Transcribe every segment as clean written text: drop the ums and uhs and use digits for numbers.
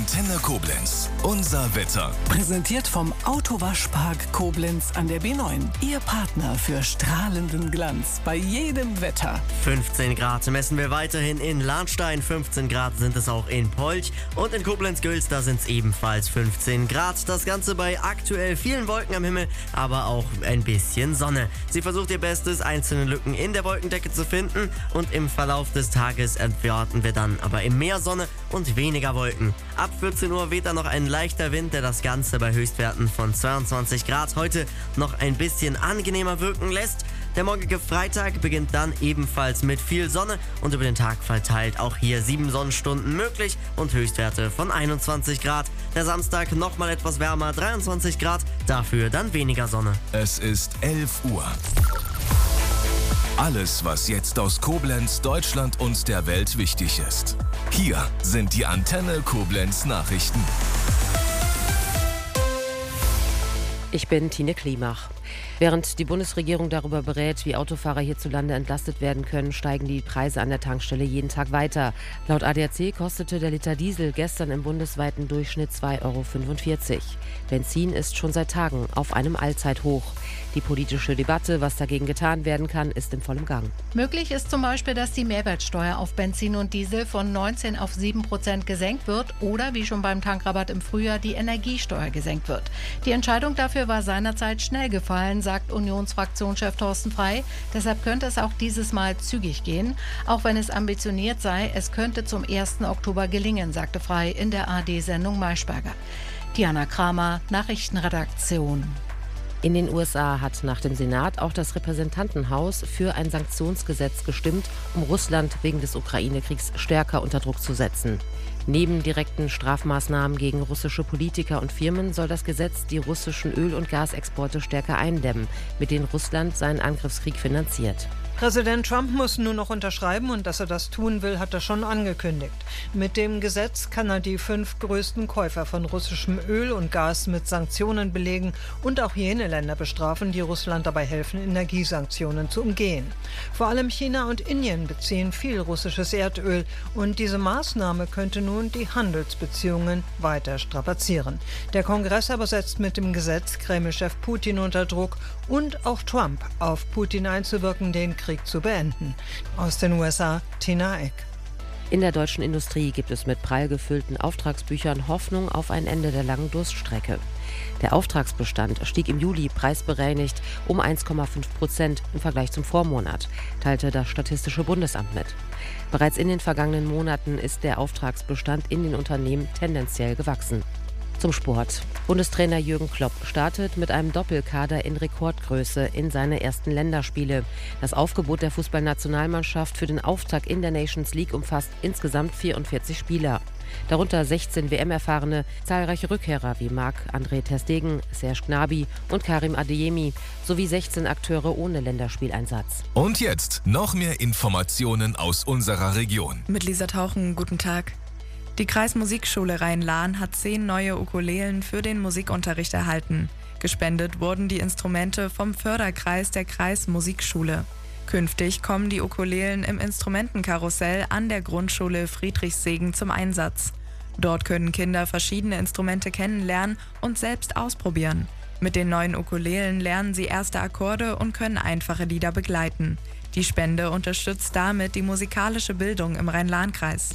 Antenne Koblenz. Unser Wetter. Präsentiert vom Autowaschpark Koblenz an der B9. Ihr Partner für strahlenden Glanz bei jedem Wetter. 15 Grad messen wir weiterhin in Lahnstein. 15 Grad sind es auch in Polch. Und in Koblenz-Gülz, da sind es ebenfalls 15 Grad. Das Ganze bei aktuell vielen Wolken am Himmel, aber auch ein bisschen Sonne. Sie versucht ihr Bestes, einzelne Lücken in der Wolkendecke zu finden. Und im Verlauf des Tages erwarten wir dann aber mehr Sonne und weniger Wolken. Ab 14 Uhr weht dann noch ein leichter Wind, der das Ganze bei Höchstwerten von 22 Grad heute noch ein bisschen angenehmer wirken lässt. Der morgige Freitag beginnt dann ebenfalls mit viel Sonne und über den Tag verteilt auch hier 7 Sonnenstunden möglich und Höchstwerte von 21 Grad. Der Samstag nochmal etwas wärmer, 23 Grad, dafür dann weniger Sonne. Es ist 11 Uhr. Alles, was jetzt aus Koblenz, Deutschland und der Welt wichtig ist. Hier sind die Antenne Koblenz Nachrichten. Ich bin Tine Klimach. Während die Bundesregierung darüber berät, wie Autofahrer hierzulande entlastet werden können, steigen die Preise an der Tankstelle jeden Tag weiter. Laut ADAC kostete der Liter Diesel gestern im bundesweiten Durchschnitt 2,45 €. Benzin ist schon seit Tagen auf einem Allzeithoch. Die politische Debatte, was dagegen getan werden kann, ist im vollen Gang. Möglich ist zum Beispiel, dass die Mehrwertsteuer auf Benzin und Diesel von 19 auf 7% gesenkt wird oder, wie schon beim Tankrabatt im Frühjahr, die Energiesteuer gesenkt wird. Die Entscheidung dafür war seinerzeit schnell gefallen, sagt Unionsfraktionschef Thorsten Frey. Deshalb könnte es auch dieses Mal zügig gehen. Auch wenn es ambitioniert sei, es könnte zum 1. Oktober gelingen, sagte Frey in der ARD-Sendung Maischberger. Diana Kramer, Nachrichtenredaktion. In den USA hat nach dem Senat auch das Repräsentantenhaus für ein Sanktionsgesetz gestimmt, um Russland wegen des Ukraine-Kriegs stärker unter Druck zu setzen. Neben direkten Strafmaßnahmen gegen russische Politiker und Firmen soll das Gesetz die russischen Öl- und Gasexporte stärker eindämmen, mit denen Russland seinen Angriffskrieg finanziert. Präsident Trump muss nur noch unterschreiben und dass er das tun will, hat er schon angekündigt. Mit dem Gesetz kann er die 5 größten Käufer von russischem Öl und Gas mit Sanktionen belegen und auch jene Länder bestrafen, die Russland dabei helfen, Energiesanktionen zu umgehen. Vor allem China und Indien beziehen viel russisches Erdöl und diese Maßnahme könnte nun die Handelsbeziehungen weiter strapazieren. Der Kongress aber setzt mit dem Gesetz Kreml-Chef Putin unter Druck und auch Trump auf Putin einzuwirken, den Krieg zu beenden. Aus den USA, Tina Eck. In der deutschen Industrie gibt es mit prall gefüllten Auftragsbüchern Hoffnung auf ein Ende der langen Durststrecke. Der Auftragsbestand stieg im Juli preisbereinigt um 1,5% im Vergleich zum Vormonat, teilte das Statistische Bundesamt mit. Bereits in den vergangenen Monaten ist der Auftragsbestand in den Unternehmen tendenziell gewachsen. Zum Sport. Bundestrainer Jürgen Klopp startet mit einem Doppelkader in Rekordgröße in seine ersten Länderspiele. Das Aufgebot der Fußballnationalmannschaft für den Auftakt in der Nations League umfasst insgesamt 44 Spieler. Darunter 16 WM-Erfahrene, zahlreiche Rückkehrer wie Marc-André ter Stegen, Serge Gnabry und Karim Adeyemi sowie 16 Akteure ohne Länderspieleinsatz. Und jetzt noch mehr Informationen aus unserer Region. Mit Lisa Tauchen, guten Tag. Die Kreismusikschule Rhein-Lahn hat 10 neue Ukulelen für den Musikunterricht erhalten. Gespendet wurden die Instrumente vom Förderkreis der Kreismusikschule. Künftig kommen die Ukulelen im Instrumentenkarussell an der Grundschule Friedrichssegen zum Einsatz. Dort können Kinder verschiedene Instrumente kennenlernen und selbst ausprobieren. Mit den neuen Ukulelen lernen sie erste Akkorde und können einfache Lieder begleiten. Die Spende unterstützt damit die musikalische Bildung im Rhein-Lahn-Kreis.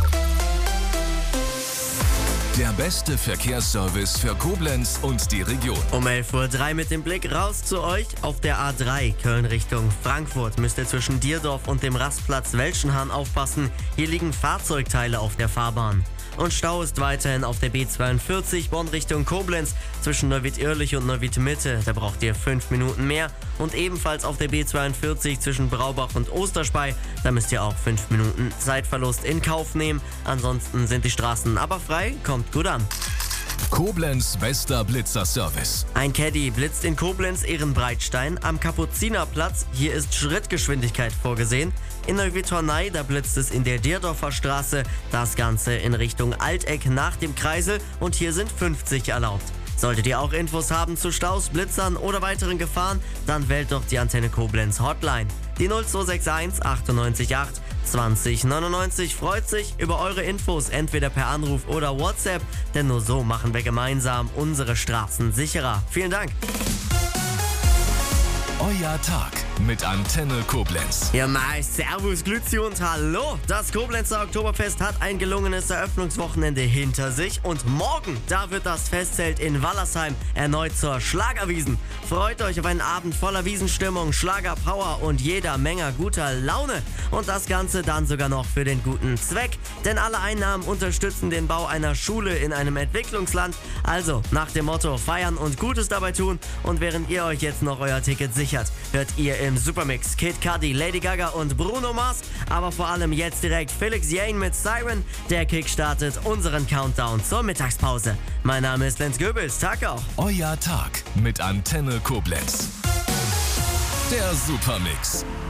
Der beste Verkehrsservice für Koblenz und die Region. Um 11:03 Uhr mit dem Blick raus zu euch. Auf der A3 Köln Richtung Frankfurt müsst ihr zwischen Dierdorf und dem Rastplatz Welschenhahn aufpassen. Hier liegen Fahrzeugteile auf der Fahrbahn. Und Stau ist weiterhin auf der B42 Bonn Richtung Koblenz zwischen Neuwied-Irlich und Neuwied-Mitte. Da braucht ihr 5 Minuten mehr. Und ebenfalls auf der B42 zwischen Braubach und Osterspey. Da müsst ihr auch 5 Minuten Zeitverlust in Kauf nehmen. Ansonsten sind die Straßen aber frei. Kommt gut an. Koblenz bester Blitzerservice. Ein Caddy blitzt in Koblenz-Ehrenbreitstein am Kapuzinerplatz. Hier ist Schrittgeschwindigkeit vorgesehen. In Neuwied-Tornay, da blitzt es in der Dierdorfer Straße. Das Ganze in Richtung Alteck nach dem Kreisel und hier sind 50 erlaubt. Solltet ihr auch Infos haben zu Staus, Blitzern oder weiteren Gefahren, dann wählt doch die Antenne Koblenz Hotline. Die 0261 98 8 2099, freut sich über eure Infos, entweder per Anruf oder WhatsApp, denn nur so machen wir gemeinsam unsere Straßen sicherer. Vielen Dank. Euer Tag mit Antenne Koblenz. Ja, mal Servus, Grüezi und Hallo. Das Koblenzer Oktoberfest hat ein gelungenes Eröffnungswochenende hinter sich und morgen, da wird das Festzelt in Wallersheim erneut zur Schlagerwiesen. Freut euch auf einen Abend voller Wiesenstimmung, Schlagerpower und jeder Menge guter Laune. Und das Ganze dann sogar noch für den guten Zweck, denn alle Einnahmen unterstützen den Bau einer Schule in einem Entwicklungsland. Also nach dem Motto feiern und Gutes dabei tun, und während ihr euch jetzt noch euer Ticket sichert, hört ihr im Supermix Kid Cudi, Lady Gaga und Bruno Mars, aber vor allem jetzt direkt Felix Jaehn mit Siren. Der kickstartet unseren Countdown zur Mittagspause. Mein Name ist Lenz Goebels, Tag auch. Euer Tag mit Antenne Koblenz. Der Supermix.